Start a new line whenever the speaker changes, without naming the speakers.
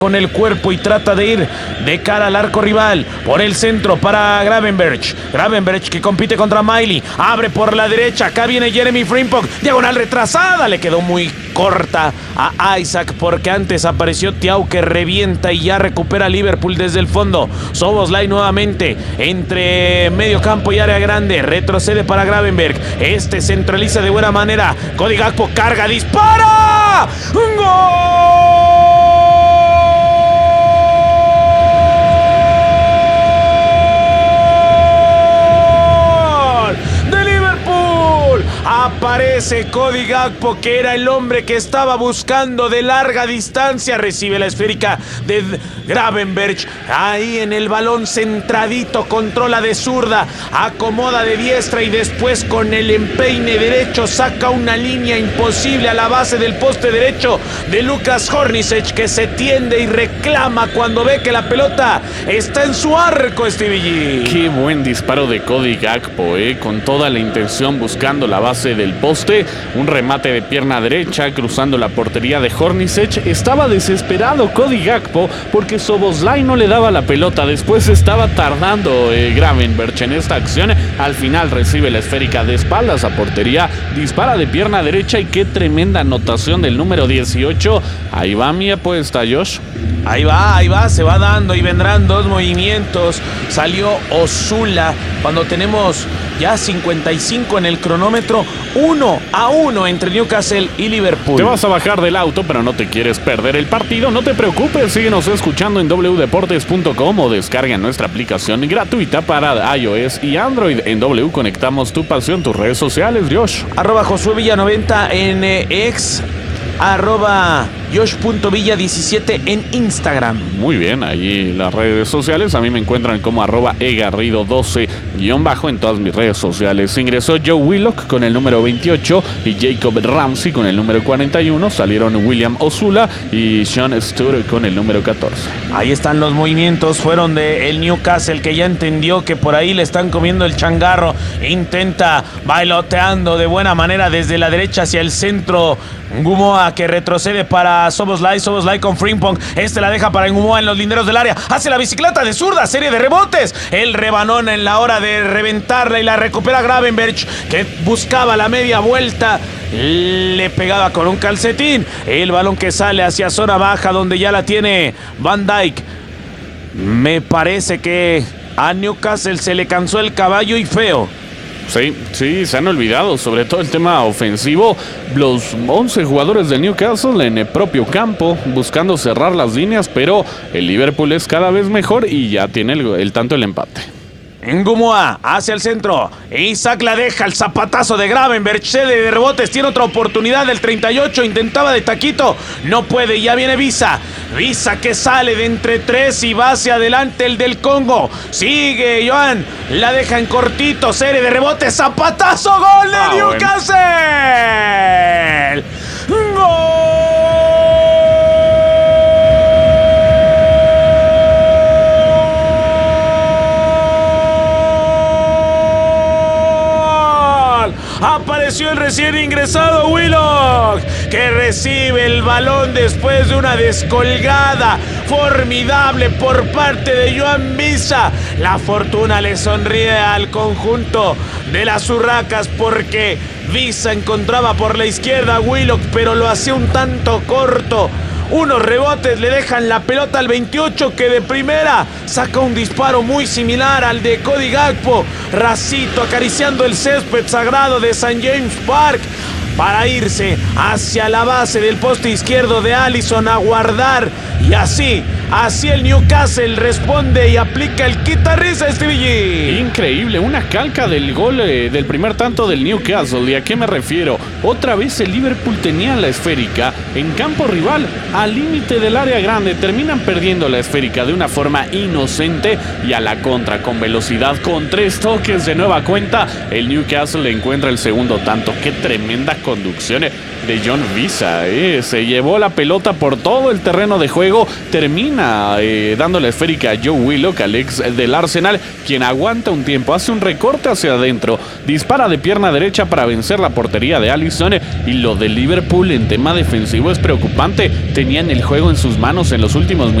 con el cuerpo y trata de ir de cara al arco rival. Por el centro para Gravenberch. Gravenberch que compite contra Miley. Abre por la derecha. Acá viene Jeremy Frimpong. Diagonal retrasada. Le quedó muy corta a Isaac porque antes apareció Thiaw que revienta y ya recupera Liverpool desde el fondo. Szoboszlai nuevamente entre medio campo y área grande. Retrocede para Gravenberch. Este centraliza de buena manera. Cody Gakpo carga, dispara. ¡Un gol! Aparece Cody Gakpo, que era el hombre que estaba buscando de larga distancia. Recibe la esférica de Gravenberch. Ahí en el balón centradito, controla de zurda, acomoda de diestra y después con el empeine derecho saca una línea imposible a la base del poste derecho de Lukas Hornacek, que se tiende y reclama cuando ve que la pelota está en su arco, Stevie G.
Qué buen disparo de Cody Gakpo, con toda la intención buscando la base del poste, un remate de pierna derecha cruzando la portería de Hornacek. Estaba desesperado Cody Gakpo porque Szoboszlai no le daba la pelota, después estaba tardando Gravenberch en esta acción. Al final recibe la esférica de espaldas a portería, dispara de pierna derecha y qué tremenda anotación del número 18. Ahí va mi apuesta, Josh.
Ahí va, se va dando y vendrán dos movimientos. Salió Osula cuando tenemos ya 55 en el cronómetro, 1-1 entre Newcastle y Liverpool.
Te vas a bajar del auto, pero no te quieres perder el partido. No te preocupes, síguenos escuchando en wdeportes.com o descarga nuestra aplicación gratuita para iOS y Android. En W conectamos tu pasión, tus redes sociales, Josh.
@JosueVilla90 en X, @Josh.Villa17 en Instagram.
Muy bien, ahí las redes sociales. A mí me encuentran como @egarrido12_ en todas mis redes sociales. Ingresó Joe Willock con el número 28 y Jacob Ramsey con el número 41. Salieron William Osula y Sean Sturr con el número 14.
Ahí están los movimientos. Fueron de el Newcastle, que ya entendió que por ahí le están comiendo el changarro. Intenta bailoteando de buena manera desde la derecha hacia el centro. Ngumoa que retrocede para Szoboszlai con Frimpong. La deja para Ngumoa en los linderos del área. Hace la bicicleta de zurda, serie de rebotes. El rebanón en la hora de reventarla y la recupera Gravenberch, que buscaba la media vuelta. Le pegaba con un calcetín. El balón que sale hacia zona baja donde ya la tiene Van Dijk. Me parece que a Newcastle se le cansó el caballo y feo.
Sí, se han olvidado, sobre todo el tema ofensivo. Los 11 jugadores del Newcastle en el propio campo, buscando cerrar las líneas, pero el Liverpool es cada vez mejor y ya tiene el tanto el empate.
Ngumoa hacia el centro. Isaac la deja, el zapatazo de Gravenberch, cede de rebotes, tiene otra oportunidad del 38, intentaba de taquito, no puede, ya viene Visa que sale de entre tres y va hacia adelante el del Congo. Sigue Joan, la deja en cortito, serie de rebotes, zapatazo, gol de Newcastle. Bueno. ¡Gol! Apareció el recién ingresado Willock, que recibe el balón después de una descolgada formidable por parte de Joan Visa. La fortuna le sonríe al conjunto de las Urracas porque Visa encontraba por la izquierda a Willock, pero lo hacía un tanto corto. Unos rebotes le dejan la pelota al 28, que de primera saca un disparo muy similar al de Cody Gakpo. Racito acariciando el césped sagrado de St. James Park para irse hacia la base del poste izquierdo de Alisson a guardar. Y así el Newcastle responde y aplica el quitarrisa, Stevie G.
Increíble, una calca del gol del primer tanto del Newcastle. ¿Y a qué me refiero? Otra vez el Liverpool tenía la esférica en campo rival, al límite del área grande. Terminan perdiendo la esférica de una forma inocente y a la contra, con velocidad, con 3 toques de nueva cuenta. El Newcastle encuentra el segundo tanto. Qué tremenda conducción de John Visa, Se llevó la pelota por todo el terreno de juego pero termina dando la esférica a Joe Willock, al ex del Arsenal, quien aguanta un tiempo, hace un recorte hacia adentro, dispara de pierna derecha para vencer la portería de Alisson, y lo de Liverpool en tema defensivo es preocupante. Tenían el juego en sus manos en los últimos